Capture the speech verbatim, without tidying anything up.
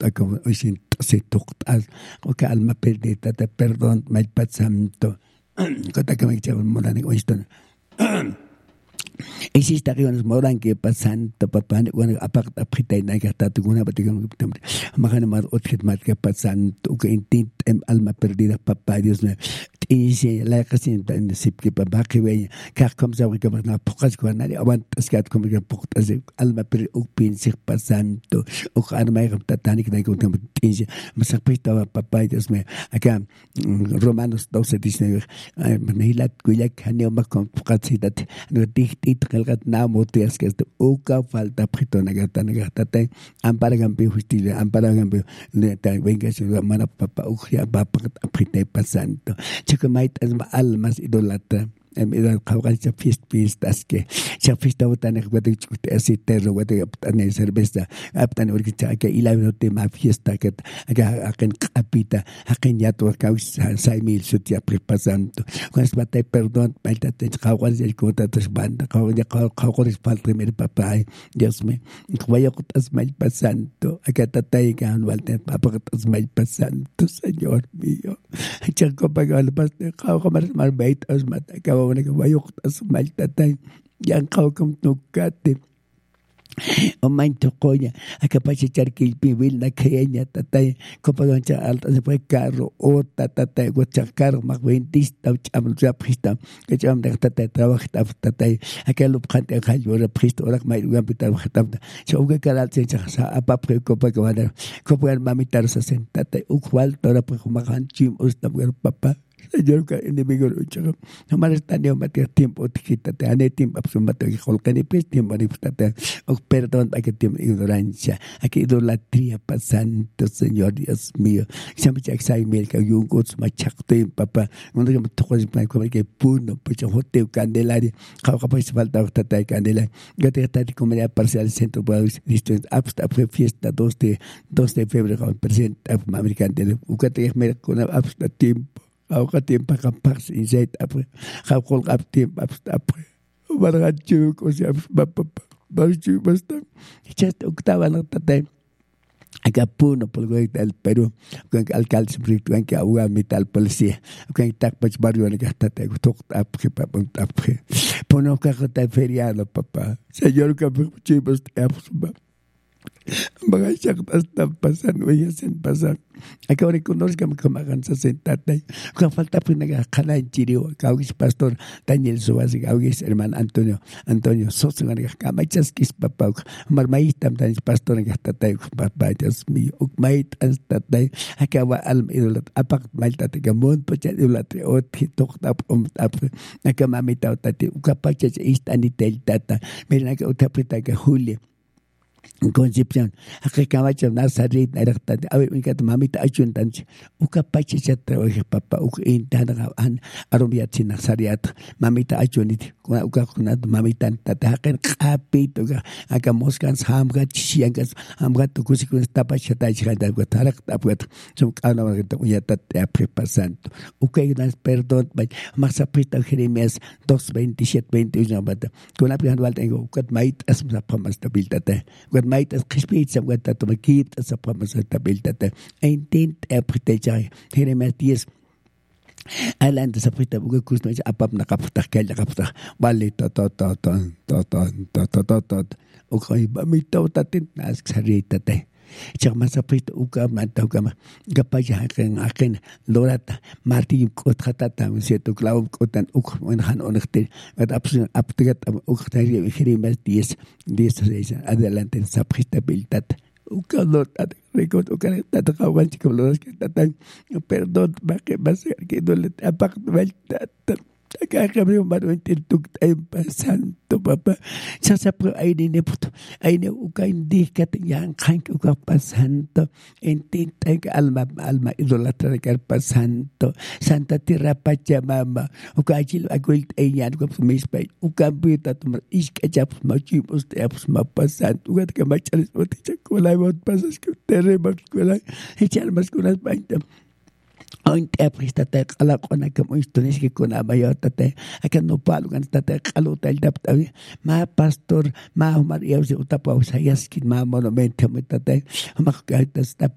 pa como sin se toqtas o que alma perdida te perdón mal pasanto kota que me echaba morani o esto existe que nos moran que pasanto papá bueno aparte aprita y nada está tu una parte que me más otro más que pasanto que intent alma perdida papá Dios mío y si la casi en sip que papá que ve que como se que más pocas con nadie aguantas que como que pocas alma per upin sich pasanto o arma que tatánica de que tinge mas aprita papá Dios mío acá Romanos doce diecinueve me la cuya que no más con capacidad no dit kalgat na motias que este uka falta pritona gata gata te ampara gambe justicia ampara gambe le ta venga su mana papa ukhia papa prite pasanto chico mait as almas idolatra em ida kawgal cha fiest fiestas que cha fiesta botana guadu chute así terro guadu aptane cerveza aptane porque cha que ila no tema fiesta que aga aken capita aken ya to kaus sai mil sutia prepasanto cuando bate perdón malta te kawgal ya kota tes banda kawgal ya kawgal es fal primer papá Dios me vaya cotas mal pasanto acá tatay gan walter papa cotas mal pasanto señor mío cha copa gal pas kawgal mar bait as mata bueno que vaya a su maltatay ya kao como tocate o manto coña a capaz echar que el pibil na queña tatay copa doncha alta se fue carro o tatay gocha carro más ventista cham ya prista que cham de tatay trabaja tatay aquel objante al yo prista ora mai ugan pitar bajata so que cada se cha a papre copa que va a copa el mamitar se sentate u cual tora pues como ganchim usta papá señor que enemigo lucha no más está ni un tiempo quítate ane tiempo absoluto que colcani pues tiempo ni putate o perdón hay que tiempo ignorancia aquí idolatría pasando señor Dios mío siempre ya sai mil que yo gots machacte papá cuando que me tocó para comer que puno pues yo hotel candelaria capaz falta tata candelaria yo te está de comer parcial centro para listo hasta fue fiesta dos de dos de febrero con presidente americano de ucate me con hasta tiempo ahora tiempo capaz y se apre capol cap tiempo apre para chuco o sea papá bachu basta chast octava no tate acá puno por el Perú con alcalde espiritual que agua metal policía con tac pach barrio que está te toc apre papá apre puno que está feriado papá señor que chibos apre Bagay siya están pasando, ellas en pasar. Acá ahora conozca como hagan sentate. Cuando falta pues naga cala en chirio, caugis pastor Daniel Subas, caugis hermano Antonio Antonio Sosa, camachas kis papá, marmaítam tan pastor en gastate, papá Dios mío, ukmait hasta tay. Acá va alma idolat, apak maltate gamon, pocha idolatre oti toktap om tap. Acá mamita tate, ukapacha istani tel tata. Miren acá utapita que Julio. Concepción acá cabacho Nazaret era a ver mi cat mamita ayuntan uka pache ya trabaja papá uka intana an aromia china Nazaret mamita ayunit uka kunat mamita tata hakan kapito acá moscan hamga chiangas hamga to kusikun tapa chata chata tarak tapuat son kana ya tata prepasanto uka inas perdón más apita Jeremías dos veintisiete veintiuno bata con la primera vuelta digo uka mait as más stabilitate Wat mait as gespeet sa wat dat makiet as promesa stabilitate intent apriteja Jeremías diez Adelante sa prita buga kusno apap na kapta kaya kapta bali to to to to to to to to to okay ba mi to tatin nas sarita te Chak masapit uka manta uka ma kapaya haken haken lorata marti kot khatata sieto klaum kotan uk en han onchte wat absolut aptegat uktari Jeremías diez diez adelante sa prestabilidad uka lorata recot uka tata kawan chico loras que tatan perdón ba que va ser que no le apak velta acá cabrón mano en tu tiempo santo papá ya se pro ahí ni puto ahí ni uka indica yang kan uka pasanto entita que alma alma idolatra que pasanto santa tierra pachamama uka chil aguil eyan ko mis pai uka bita tomar iska chap machi uste apus ma pasanto uka que machales bote chocolate bot pasas que terrema chocolate echar más con las bantas Oint apristate kala kona como istones que con abayotate acá no palo kan tate kalota el dapta ma pastor ma maria se utapa usayas que ma monumento metate ma ka sta